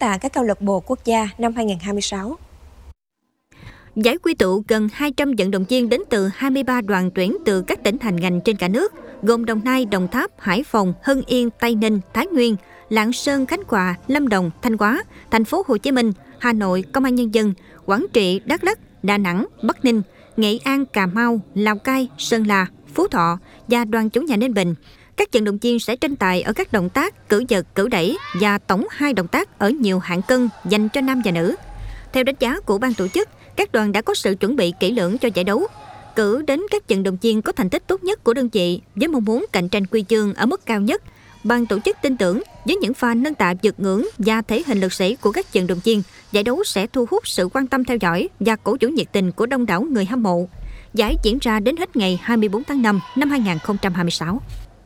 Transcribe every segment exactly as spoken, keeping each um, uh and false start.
tại các câu lạc bộ quốc gia năm hai không hai sáu. Giải quy tụ gần hai trăm vận động viên đến từ hai mươi ba đoàn tuyển từ các tỉnh thành ngành trên cả nước, gồm Đồng Nai, Đồng Tháp, Hải Phòng, Hưng Yên, Tây Ninh, Thái Nguyên, Lạng Sơn, Khánh Hòa, Lâm Đồng, Thanh Hóa, Thành phố Hồ Chí Minh, Hà Nội, Công an Nhân dân, Quảng Trị, Đắk Lắk, Đà Nẵng, Bắc Ninh, Nghệ An, Cà Mau, Lào Cai, Sơn La, Phú Thọ và đoàn chủ nhà Ninh Bình. Các vận động viên sẽ tranh tài ở các động tác cử giật, cử đẩy và tổng hai động tác ở nhiều hạng cân dành cho nam và nữ. Theo đánh giá của ban tổ chức, các đoàn đã có sự chuẩn bị kỹ lưỡng cho giải đấu, cử đến các vận động viên có thành tích tốt nhất của đơn vị với mong muốn cạnh tranh huy chương ở mức cao nhất. Ban tổ chức tin tưởng với những pha nâng tạ vượt ngưỡng và thể hình lực sĩ của các vận động viên, giải đấu sẽ thu hút sự quan tâm theo dõi và cổ vũ nhiệt tình của đông đảo người hâm mộ. Giải diễn ra đến hết ngày hai mươi tư tháng năm năm hai không hai sáu.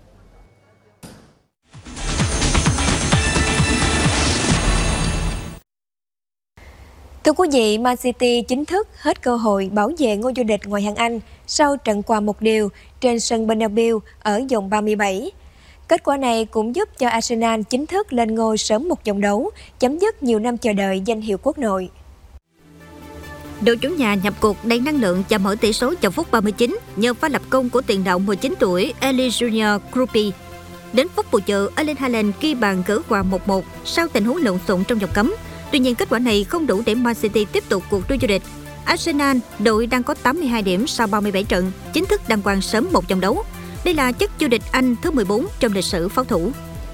Thưa quý vị, Man City chính thức hết cơ hội bảo vệ ngôi vô địch ngoại hạng Anh sau trận hòa một đều trên sân Bernabeu ở vòng ba mươi bảy. Kết quả này cũng giúp cho Arsenal chính thức lên ngôi sớm một vòng đấu, chấm dứt nhiều năm chờ đợi danh hiệu quốc nội. Đội chủ nhà nhập cuộc đầy năng lượng và mở tỷ số vào phút ba mươi chín nhờ pha lập công của tiền đạo mười chín tuổi Eli Junior Krupi. Đến phút bù giờ, Erling Haaland ghi bàn gỡ hòa một một sau tình huống lộn xộn trong vòng cấm. Tuy nhiên, kết quả này không đủ để Man City tiếp tục cuộc đua vô địch. Arsenal, đội đang có tám mươi hai điểm sau ba mươi bảy trận, chính thức đăng quang sớm một vòng đấu. Đây là chức vô địch Anh thứ mười bốn trong lịch sử pháo thủ.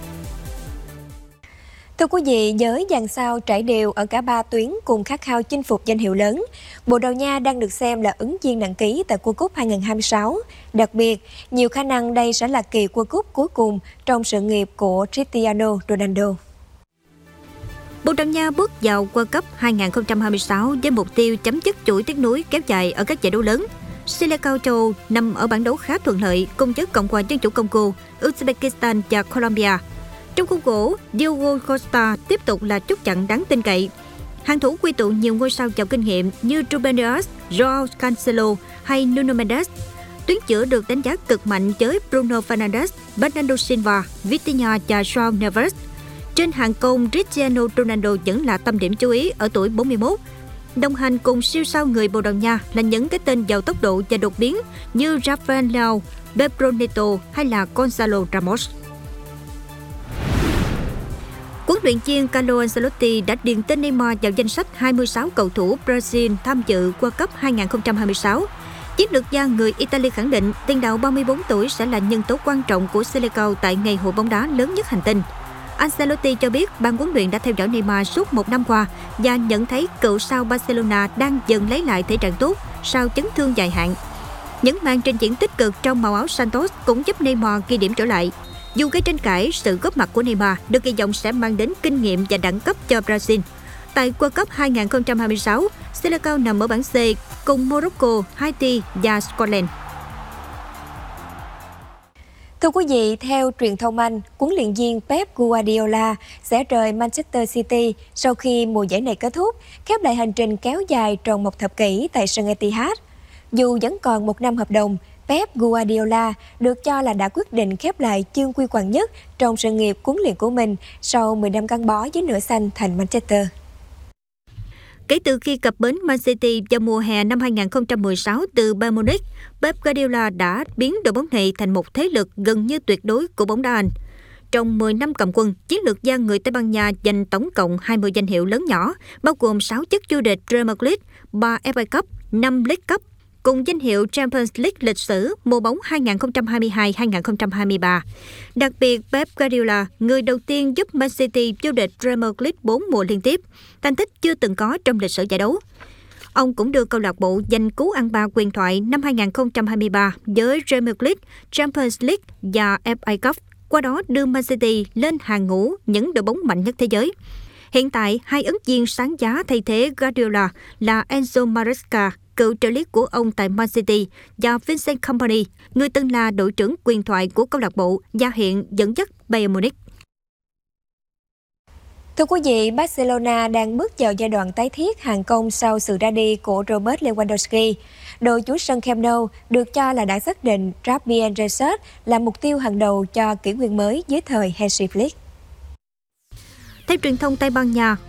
Thưa quý vị, với dàn sao trải đều ở cả ba tuyến cùng khát khao chinh phục danh hiệu lớn, Bồ Đào Nha đang được xem là ứng viên nặng ký tại World Cup hai không hai sáu. Đặc biệt, nhiều khả năng đây sẽ là kỳ World Cup cuối cùng trong sự nghiệp của Cristiano Ronaldo. Bồ Đào Nha bước vào World Cup hai không hai sáu với mục tiêu chấm dứt chuỗi tiếc nuối kéo dài ở các giải đấu lớn. Selecao châu Âu nằm ở bảng đấu khá thuận lợi cùng với Cộng hòa Dân chủ Congo, Uzbekistan và Colombia. Trong khuôn khổ, Diogo Costa tiếp tục là chốt chặn đáng tin cậy. Hàng thủ quy tụ nhiều ngôi sao giàu kinh nghiệm như Ruben Dias, Joao Cancelo hay Nuno Mendes. Tuyến giữa được đánh giá cực mạnh với Bruno Fernandes, Bernardo Silva, Vitinha và Joao Neves. Trên hàng công, Cristiano Ronaldo vẫn là tâm điểm chú ý ở tuổi bốn mươi mốt. Đồng hành cùng siêu sao người Bồ Đào Nha là những cái tên giàu tốc độ và đột biến như Rafael Leao, Pedro Neto hay là Gonzalo Ramos. Huấn luyện viên Carlo Ancelotti đã điền tên Neymar vào danh sách hai mươi sáu cầu thủ Brazil tham dự World Cup hai không hai sáu. Chiến lược gia người Italy khẳng định tiền đạo ba mươi bốn tuổi sẽ là nhân tố quan trọng của Selecao tại ngày hội bóng đá lớn nhất hành tinh. Ancelotti cho biết ban huấn luyện đã theo dõi Neymar suốt một năm qua và nhận thấy cựu sao Barcelona đang dần lấy lại thể trạng tốt sau chấn thương dài hạn. Những màn trình diễn tích cực trong màu áo Santos cũng giúp Neymar ghi điểm trở lại. Dù gây tranh cãi, sự góp mặt của Neymar được kỳ vọng sẽ mang đến kinh nghiệm và đẳng cấp cho Brazil. Tại World Cup hai không hai sáu, Selecao nằm ở bảng C cùng Morocco, Haiti và Scotland. Thưa quý vị, theo truyền thông Anh, huấn luyện viên Pep Guardiola sẽ rời Manchester City sau khi mùa giải này kết thúc, khép lại hành trình kéo dài tròn một thập kỷ tại sân Etihad. Dù vẫn còn một năm hợp đồng, Pep Guardiola được cho là đã quyết định khép lại chương quy hoàng nhất trong sự nghiệp huấn luyện của mình sau mười năm gắn bó với nửa xanh thành Manchester. Kể từ khi cập bến Man City vào mùa hè năm hai không một sáu từ Bayern Munich, Pep Guardiola đã biến đội bóng này thành một thế lực gần như tuyệt đối của bóng đá Anh. Trong mười năm cầm quân, chiến lược gia người Tây Ban Nha giành tổng cộng hai mươi danh hiệu lớn nhỏ, bao gồm sáu chức vô địch Premier League, ba ép a Cup, năm League Cup, cùng danh hiệu Champions League lịch sử mùa bóng hai không hai hai hai không hai ba. Đặc biệt, Pep Guardiola, người đầu tiên giúp Man City vô địch Premier League bốn mùa liên tiếp, thành tích chưa từng có trong lịch sử giải đấu. Ông cũng đưa câu lạc bộ giành cú ăn ba huyền thoại năm hai không hai ba với Premier League, Champions League và ép a Cup, qua đó đưa Man City lên hàng ngũ những đội bóng mạnh nhất thế giới. Hiện tại, hai ứng viên sáng giá thay thế Guardiola là Enzo Maresca, cựu trợ lý của ông tại Man City, và Vincent Kompany, người từng là đội trưởng huyền thoại của câu lạc bộ và hiện dẫn dắt Bayern Munich. Thưa quý vị, Barcelona đang bước vào giai đoạn tái thiết hàng công sau sự ra đi của Robert Lewandowski. Đội chủ sân Camp Nou được cho là đã xác định Javier Jesus là mục tiêu hàng đầu cho kỷ nguyên mới dưới thời Hansi Flick. Theo truyền thông Tây Ban Nha,